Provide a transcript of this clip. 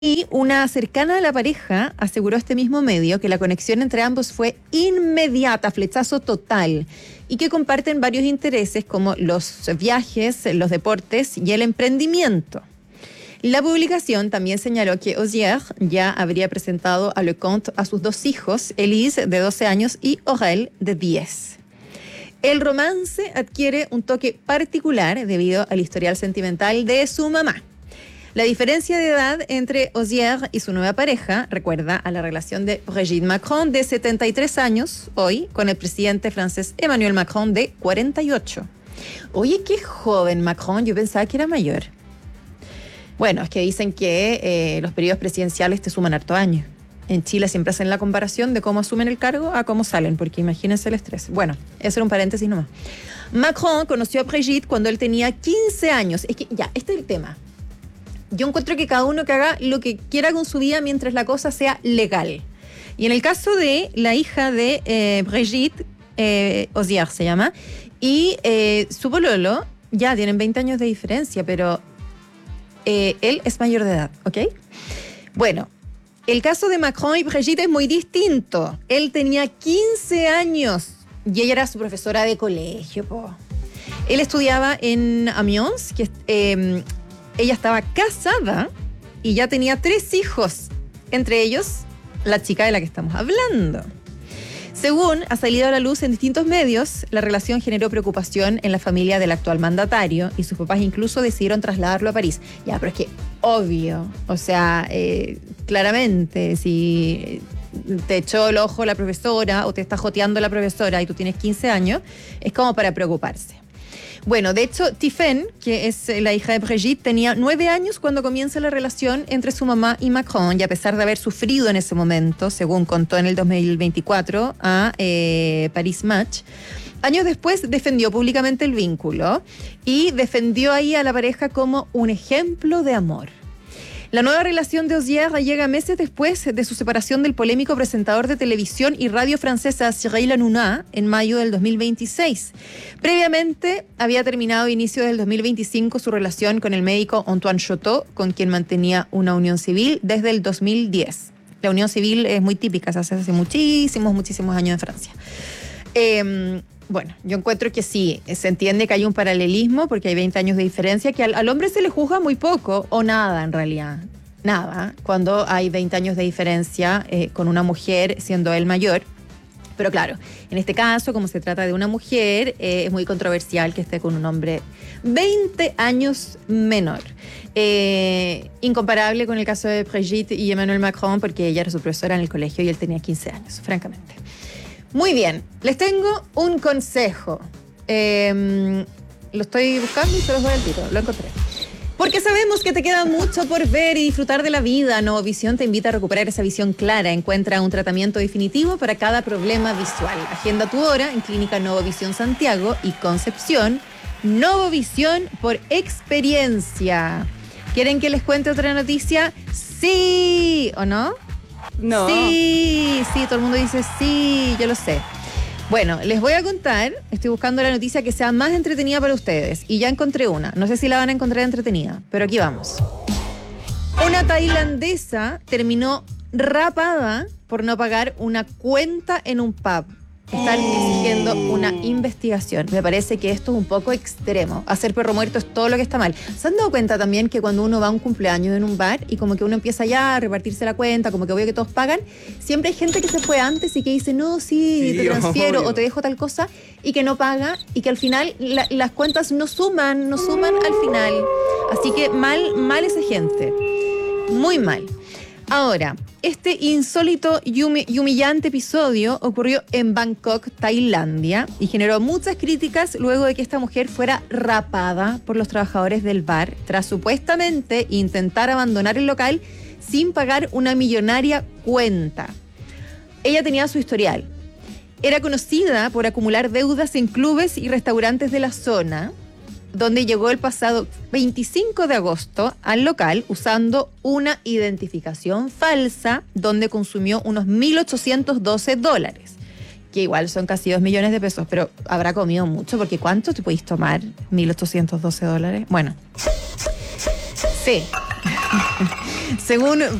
Y una cercana a la pareja aseguró a este mismo medio que la conexión entre ambos fue inmediata, flechazo total, y que comparten varios intereses como los viajes, los deportes y el emprendimiento. La publicación también señaló que Ozier ya habría presentado a Leconte a sus dos hijos, Elise, de 12 años, y Aurel, de 10. El romance adquiere un toque particular debido al historial sentimental de su mamá. La diferencia de edad entre Ozier y su nueva pareja recuerda a la relación de Brigitte Macron, de 73 años, hoy, con el presidente francés Emmanuel Macron, de 48. Oye, qué joven Macron, yo pensaba que era mayor. Bueno, es que dicen que los periodos presidenciales te suman harto años. En Chile siempre hacen la comparación de cómo asumen el cargo a cómo salen, porque imagínense el estrés. Bueno, eso era un paréntesis nomás. Macron conoció a Brigitte cuando él tenía 15 años. Es que ya, este es el tema. Yo encuentro que cada uno que haga lo que quiera con su vida mientras la cosa sea legal. Y en el caso de la hija de Brigitte, Ozier se llama, y su pololo, ya tienen 20 años de diferencia, pero él es mayor de edad, ¿ok? Bueno, el caso de Macron y Brigitte es muy distinto. Él tenía 15 años y ella era su profesora de colegio, po. Él estudiaba en Amiens, que ella estaba casada y ya tenía 3 hijos, entre ellos la chica de la que estamos hablando. Según ha salido a la luz en distintos medios, la relación generó preocupación en la familia del actual mandatario y sus papás incluso decidieron trasladarlo a París. Ya, pero es que obvio, o sea, claramente, si te echó el ojo la profesora o te está joteando la profesora y tú tienes 15 años, es como para preocuparse. Bueno, de hecho, Tiphaine, que es la hija de Brigitte, tenía 9 años cuando comienza la relación entre su mamá y Macron, y a pesar de haber sufrido en ese momento, según contó en el 2024 a Paris Match, años después defendió públicamente el vínculo y defendió ahí a la pareja como un ejemplo de amor. La nueva relación de Ozier llega meses después de su separación del polémico presentador de televisión y radio francesa Cyril Hanouna en mayo del 2026. Previamente había terminado a inicios del 2025 su relación con el médico Antoine Chouteau, con quien mantenía una unión civil desde el 2010. La unión civil es muy típica, se hace hace muchísimos años en Francia. Bueno, yo encuentro que sí, se entiende que hay un paralelismo porque hay 20 años de diferencia, que al hombre se le juzga muy poco o nada en realidad. Nada, cuando hay 20 años de diferencia con una mujer siendo él mayor. Pero claro, en este caso, como se trata de una mujer, es muy controversial que esté con un hombre 20 años menor. Incomparable con el caso de Brigitte y Emmanuel Macron, porque ella era su profesora en el colegio y él tenía 15 años, francamente. Muy bien, les tengo un consejo. Lo estoy buscando y se los doy al tiro, lo encontré. Porque sabemos que te queda mucho por ver y disfrutar de la vida. Novovisión te invita a recuperar esa visión clara. Encuentra un tratamiento definitivo para cada problema visual. Agenda tu hora en Clínica Novovisión Santiago y Concepción. Novovisión por experiencia. ¿Quieren que les cuente otra noticia? ¿Sí o no? No. Sí, todo el mundo dice sí, yo lo sé. Bueno, les voy a contar, estoy buscando la noticia que sea más entretenida para ustedes y ya encontré una. No sé si la van a encontrar entretenida, pero aquí vamos. Una tailandesa terminó rapada por no pagar una cuenta en un pub. Están exigiendo una investigación. Me parece que esto es un poco extremo. Hacer perro muerto es todo lo que está mal. ¿Se han dado cuenta también que cuando uno va a un cumpleaños en un bar y como que uno empieza ya a repartirse la cuenta, como que obvio que todos pagan, siempre hay gente que se fue antes y que dice, no, sí te transfiero obvio, o te dejo tal cosa, y que no paga y que al final las cuentas no suman al final. Así que mal esa gente. Muy mal. Ahora, este insólito y humillante episodio ocurrió en Bangkok, Tailandia, y generó muchas críticas luego de que esta mujer fuera rapada por los trabajadores del bar tras supuestamente intentar abandonar el local sin pagar una millonaria cuenta. Ella tenía su historial. Era conocida por acumular deudas en clubes y restaurantes de la zona, donde llegó el pasado 25 de agosto al local usando una identificación falsa, donde consumió unos $1,812, que igual son casi 2 millones de pesos, pero habrá comido mucho, porque ¿cuánto te podéis tomar? $1,812. Bueno, sí. Según